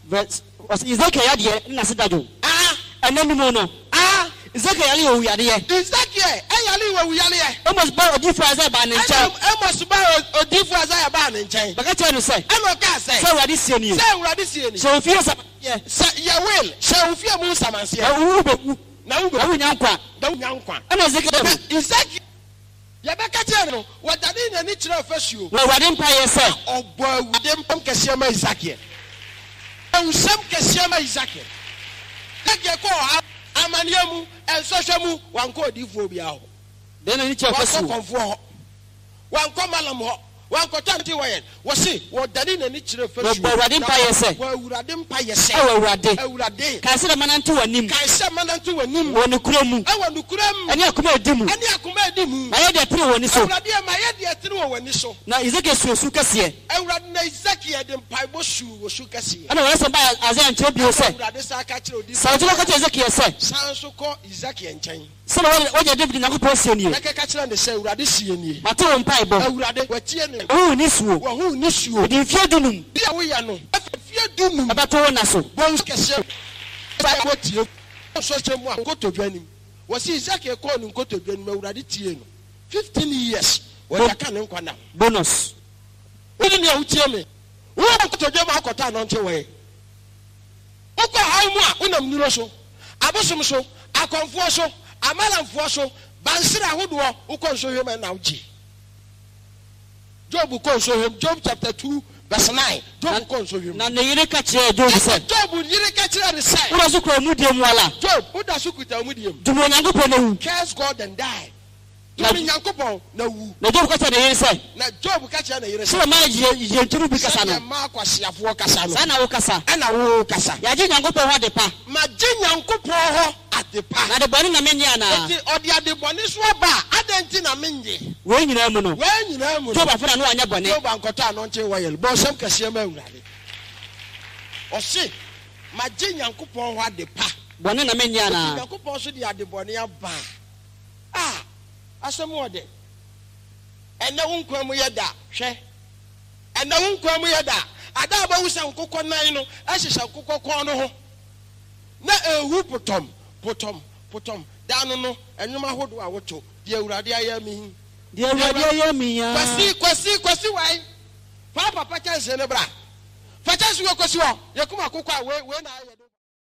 verse Ezekiel yade na sedajo enani mo no Ezekiel yale o yade Ezekiel yale wo yale almost ba odifu Isaiah ba ne nchen almost ba odifu Isaiah ba ne nchen baka tell no say eno ka say urade sie ni so ofie sa ya will so ofie mu samanse na wu nyankwa ena Ezekiel ya beka tell no wadade na ni kire fasuo na urade mpa ye say obo awude mpam kese ma Ezekiel ensem kese ma Ezekiel Ezekiel ko amaniamu ensohwemu wanko odifu obi aho den ni kire fasuo konfo wanko malam ho wanko tanti wayen wose wodani na ni kire fasuo urade mpa ye say urade mpa ye say urade ka se da manantu wanim woni kuramu woni kuram ani akoma edimu ma ye de tere woni so urade ma ye de tere woni so na Ezekiel su kase urade na Ezekiel de mpa bo su kase ana wese ba Isaiah nche bi o say urade sa ka kire odi sa jilo ka Ezekiel say san so ko Ezekiel nchen so oje David nakopɔ sie ni ka kire ne say urade sie ni mate won pai bo urade watie ne ni suo di fie dunum bia wo ya no fie dunum abato na so bon kase ba watie so chemu akotodwanim wasi Ezekiel ko ni nkotodwanim urade tie no 15 years wa ka ne nkwana bonus woni ne utie me wo nkotodwam akota no nche we ukọ haimu a unam nuro so abosom so akonfo so amalamfo so bansira hodo ukọ so hwem na uji Job ko so hwem Job chapter 2 verse 9 Job ko so hwem na ne yire ka kire Job say Job yire ka kire ne say wo so kro mu die mu ala Job wo da so kuta mu die mu dumo nyankopɔ na wu curse God and die dumo nyankopɔ na wu na Job ka kire ne yire say na Job ka kire ne yire say so ma je nturu bi kasa no ma kwasiafo kasa no sana wo kasa ana wo kasa ya je nyankopɔ ho de pa ma je nyankopɔ ho ade pa na de bɔne na menye ana odi ade bɔne so aba adenti na menye we nyina mu no Job afena no anya bɔne Job ankɔta anonche wayel bo sem kase ma awurade o se ma je nyankopɔ ho ade pa bɔne na menye ana nyankopɔ so de ade bɔne aba asem ode ene wo nkwa mu yeda hwɛ ene wo nkwa mu yeda ada ba wusa nkokɔ nan no ahyehya nkokɔ kɔn no ho na ewu potom dano no enwuma hodo a woto de awurade ayami ya kwasi wai papa chance ne bra fa chance wo kwasi wo yakuma kokɔ a we na